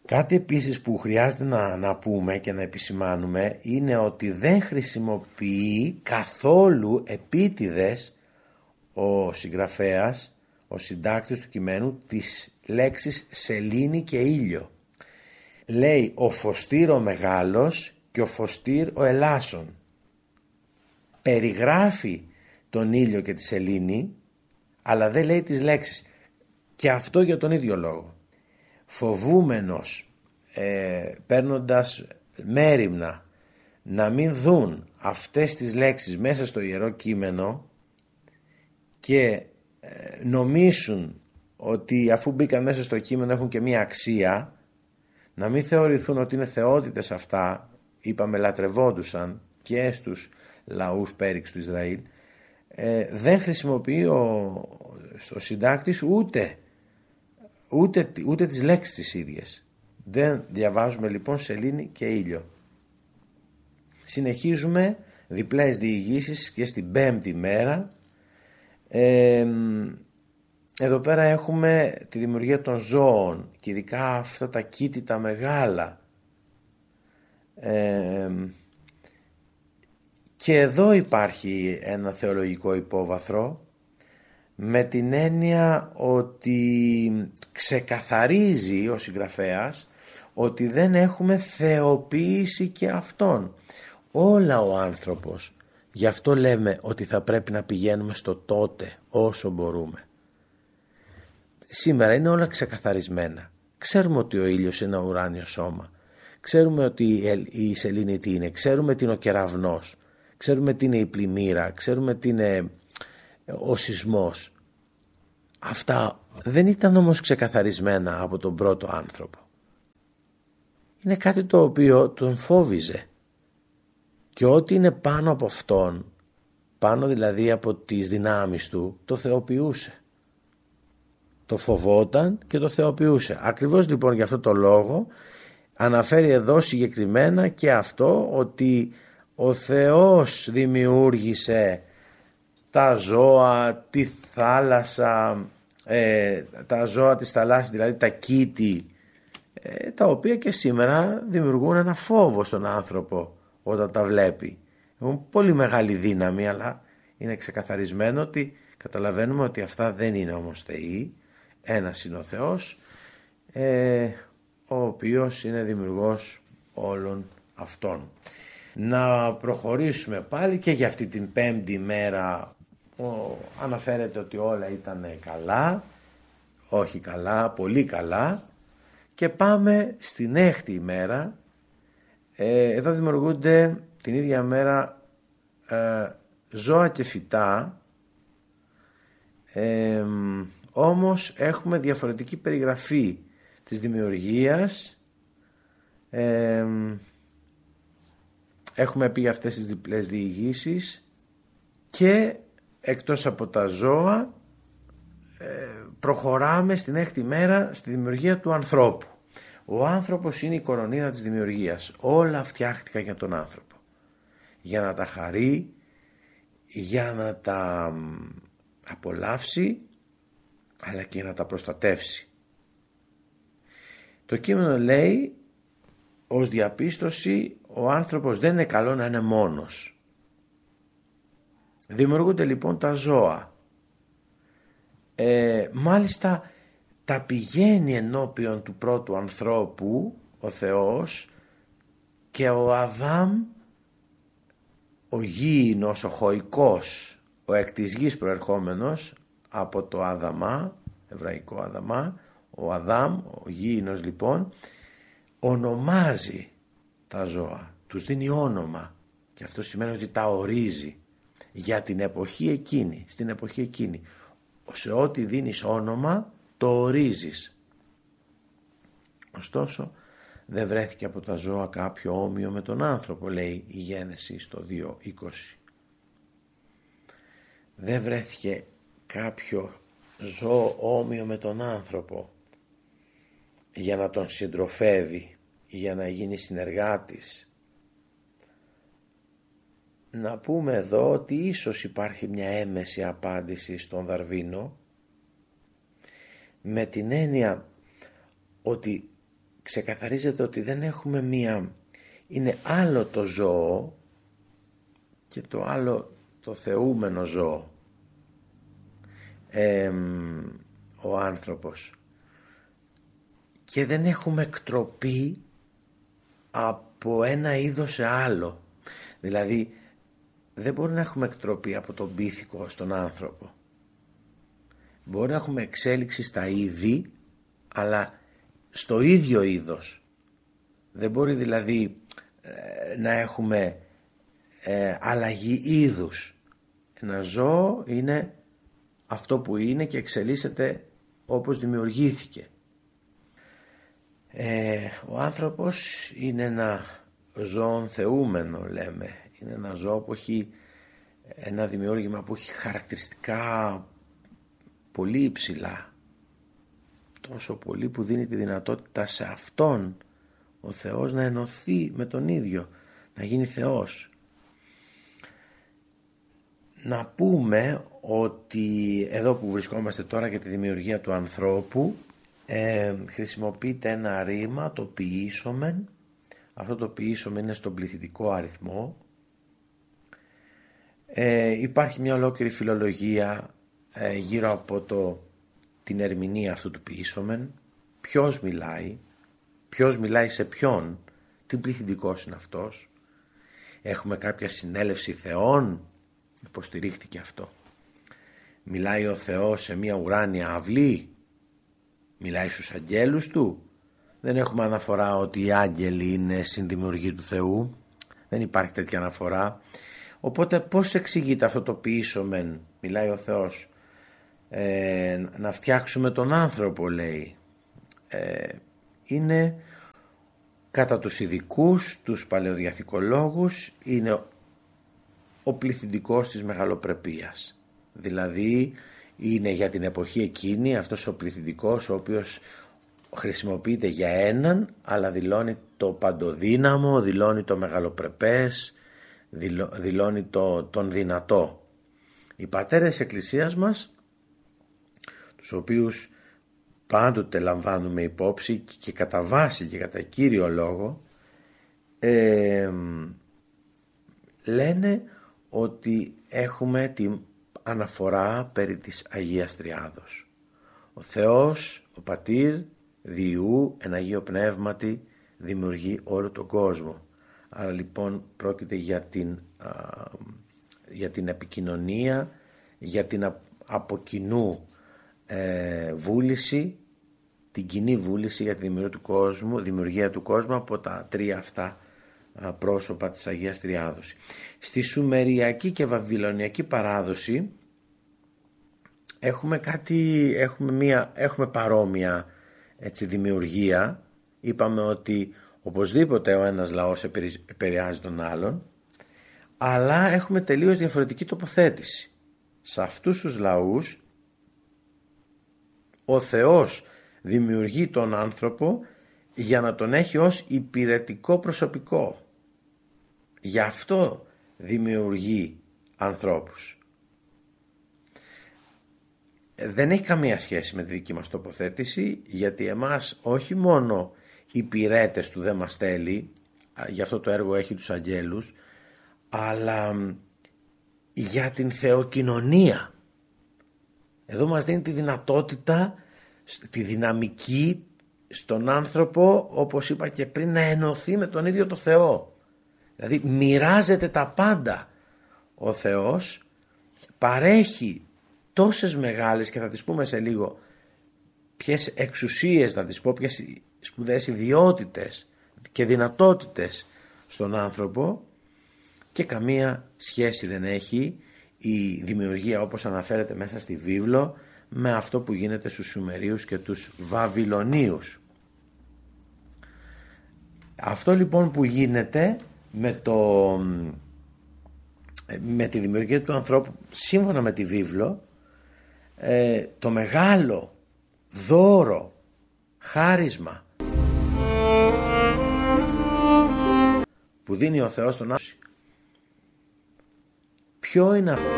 Κάτι επίσης που χρειάζεται να πούμε και να επισημάνουμε είναι ότι δεν χρησιμοποιεί καθόλου επίτηδες ο συγγραφέας, ο συντάκτης του κειμένου, τις λέξεις σελήνη και ήλιο. Λέει ο Φωστήρ ο Μεγάλος και ο Φωστήρ ο Ελάσσον. Περιγράφει τον ήλιο και τη σελήνη, αλλά δεν λέει τις λέξεις. Και αυτό για τον ίδιο λόγο. Φοβούμενος, παίρνοντας μέριμνα, να μην δουν αυτές τις λέξεις μέσα στο Ιερό Κείμενο και νομίσουν ότι αφού μπήκαν μέσα στο κείμενο έχουν και μία αξία, να μην θεωρηθούν ότι είναι θεότητες αυτά, είπαμε λατρευόντουσαν και στους λαούς πέριξ του Ισραήλ, δεν χρησιμοποιεί ο συντάκτης ούτε τις λέξεις τις ίδιες. Δεν διαβάζουμε λοιπόν σελήνη και ήλιο. Συνεχίζουμε διπλές διηγήσεις και στην 5η μέρα. Εδώ πέρα έχουμε τη δημιουργία των ζώων και ειδικά αυτά τα κήτητα μεγάλα. Και εδώ υπάρχει ένα θεολογικό υπόβαθρο, με την έννοια ότι ξεκαθαρίζει ο συγγραφέας ότι δεν έχουμε θεοποίηση και αυτόν. Όλα ο άνθρωπος. Γι' αυτό λέμε ότι θα πρέπει να πηγαίνουμε στο τότε όσο μπορούμε. Σήμερα είναι όλα ξεκαθαρισμένα. Ξέρουμε ότι ο ήλιος είναι ένα ουράνιο σώμα. Ξέρουμε ότι η σελήνη τι είναι. Ξέρουμε τι είναι ο κεραυνός. Ξέρουμε τι είναι η πλημμύρα. Ξέρουμε τι είναι ο σεισμός. Αυτά δεν ήταν όμως ξεκαθαρισμένα από τον πρώτο άνθρωπο. Είναι κάτι το οποίο τον φόβιζε. Και ό,τι είναι πάνω από αυτόν, πάνω δηλαδή από τις δυνάμεις του, το θεοποιούσε. Το φοβόταν και το θεοποιούσε. Ακριβώς λοιπόν για αυτό το λόγο αναφέρει εδώ συγκεκριμένα και αυτό, ότι ο Θεός δημιούργησε τα ζώα, τη θάλασσα, τα ζώα της θαλάσσης, δηλαδή τα κήτη, τα οποία και σήμερα δημιουργούν ένα φόβο στον άνθρωπο όταν τα βλέπει. Έχουν πολύ μεγάλη δύναμη, αλλά είναι ξεκαθαρισμένο ότι καταλαβαίνουμε ότι αυτά δεν είναι όμως θεοί. Ένας είναι ο Θεός, ο οποίος είναι δημιουργός όλων αυτών. Να προχωρήσουμε πάλι και για αυτή την 5η μέρα. Αναφέρεται ότι όλα ήταν καλά, όχι καλά, πολύ καλά, και πάμε στην 6η ημέρα. Εδώ δημιουργούνται την ίδια μέρα ζώα και φυτά, όμως έχουμε διαφορετική περιγραφή της δημιουργίας. Έχουμε πει αυτές τις διπλές διηγήσεις και εκτός από τα ζώα προχωράμε στην 6η μέρα στη δημιουργία του ανθρώπου. Ο άνθρωπος είναι η κορονίδα της δημιουργίας. Όλα φτιάχτηκαν για τον άνθρωπο. Για να τα χαρεί, για να τα απολαύσει, αλλά και να τα προστατεύσει. Το κείμενο λέει, ως διαπίστωση, ο άνθρωπος δεν είναι καλό να είναι μόνος. Δημιουργούνται λοιπόν τα ζώα. Μάλιστα τα πηγαίνει ενώπιον του πρώτου ανθρώπου ο Θεός, και ο Αδάμ, ο γήινος, ο χωικός, ο εκ της γης προερχόμενος από το Αδαμά, εβραϊκό Αδαμά, ο Αδάμ, ο γήινος λοιπόν, ονομάζει τα ζώα, τους δίνει όνομα, και αυτό σημαίνει ότι τα ορίζει για την εποχή εκείνη, στην εποχή εκείνη. Σε ό,τι δίνεις όνομα το ορίζεις. Ωστόσο δεν βρέθηκε από τα ζώα κάποιο όμοιο με τον άνθρωπο, λέει η Γένεση στο 2:20. Δεν βρέθηκε κάποιο ζώο όμοιο με τον άνθρωπο για να τον συντροφεύει, για να γίνει συνεργάτης. Να πούμε εδώ ότι ίσως υπάρχει μια έμεση απάντηση στον Δαρβίνο, με την έννοια ότι ξεκαθαρίζεται ότι δεν έχουμε είναι άλλο το ζώο και το άλλο το θεούμενο ζώο, ο άνθρωπος, και δεν έχουμε εκτροπή από ένα είδος σε άλλο. Δηλαδή δεν μπορεί να έχουμε εκτροπή από τον πίθηκο στον άνθρωπο. Μπορεί να έχουμε εξέλιξη στα είδη, αλλά στο ίδιο είδος. Δεν μπορεί δηλαδή να έχουμε αλλαγή είδους. Ένα ζώο είναι αυτό που είναι και εξελίσσεται όπως δημιουργήθηκε. Ο άνθρωπος είναι ένα ζώο θεούμενο, λέμε. Είναι ένα ζώο που έχει ένα δημιούργημα που έχει χαρακτηριστικά πολύ υψηλά. Τόσο πολύ που δίνει τη δυνατότητα σε αυτόν ο Θεός να ενωθεί με τον ίδιο, να γίνει Θεός. Να πούμε ότι εδώ που βρισκόμαστε τώρα για τη δημιουργία του ανθρώπου χρησιμοποιείται ένα ρήμα, το ποιήσομεν. Αυτό το ποιήσομεν είναι στον πληθυντικό αριθμό. Υπάρχει μια ολόκληρη φιλολογία γύρω από την ερμηνεία αυτού του ποιήσομεν. Ποιος μιλάει σε ποιον, τι πληθυντικός είναι αυτός. Έχουμε κάποια συνέλευση θεών, υποστηρίχθηκε αυτό. Μιλάει ο Θεός σε μια ουράνια αυλή, μιλάει στους αγγέλους του. Δεν έχουμε αναφορά ότι οι άγγελοι είναι συνδημιουργοί του Θεού, δεν υπάρχει τέτοια αναφορά. Οπότε πώς εξηγείται αυτό το ποιήσομεν, μιλάει ο Θεός, να φτιάξουμε τον άνθρωπο, λέει. Είναι κατά τους ειδικούς, τους παλαιοδιαθηκολόγους, είναι ο πληθυντικός της μεγαλοπρεπείας. Δηλαδή είναι για την εποχή εκείνη αυτός ο πληθυντικός ο οποίος χρησιμοποιείται για έναν, αλλά δηλώνει το παντοδύναμο, δηλώνει το μεγαλοπρεπές, δηλώνει τον δυνατό. Οι πατέρες της Εκκλησίας μας, τους οποίους πάντοτε λαμβάνουμε υπόψη και κατά βάση και κατά κύριο λόγο, λένε ότι έχουμε την αναφορά περί της Αγίας Τριάδος. Ο Θεός, ο Πατήρ, Διού, εν Αγίο Πνεύματι δημιουργεί όλο τον κόσμο. Άρα λοιπόν πρόκειται για την επικοινωνία, για την από κοινού βούληση, την κοινή βούληση για τη δημιουργία του κόσμου από τα τρία αυτά πρόσωπα της Αγίας Τριάδος. Στη Σουμεριακή και Βαβυλωνιακή παράδοση έχουμε παρόμοια δημιουργία. Είπαμε ότι οπωσδήποτε ο ένας λαός επηρεάζει τον άλλον, αλλά έχουμε τελείως διαφορετική τοποθέτηση. Σε αυτούς τους λαούς ο Θεός δημιουργεί τον άνθρωπο για να τον έχει ως υπηρετικό προσωπικό. Γι' αυτό δημιουργεί ανθρώπους. Δεν έχει καμία σχέση με τη δική μας τοποθέτηση, γιατί εμάς όχι μόνο οι υπηρέτες του δεν μας θέλει, γι' αυτό το έργο έχει τους αγγέλους, αλλά για την θεοκοινωνία. Εδώ μας δίνει τη δυνατότητα, τη δυναμική στον άνθρωπο, όπως είπα και πριν, να ενωθεί με τον ίδιο το Θεό. Δηλαδή μοιράζεται τα πάντα. Ο Θεός παρέχει τόσες μεγάλες, και θα τις πούμε σε λίγο ποιες εξουσίες, θα τις πω, ποιες σπουδαίες ιδιότητες και δυνατότητες στον άνθρωπο, και καμία σχέση δεν έχει η δημιουργία, όπως αναφέρεται μέσα στη βίβλο, με αυτό που γίνεται στους Σουμερίους και τους Βαβυλωνίους. Αυτό λοιπόν που γίνεται με τη δημιουργία του ανθρώπου, σύμφωνα με τη βίβλο, το μεγάλο δώρο, χάρισμα που δίνει ο Θεός στον άνθρωπο, ποιο είναι αυτό?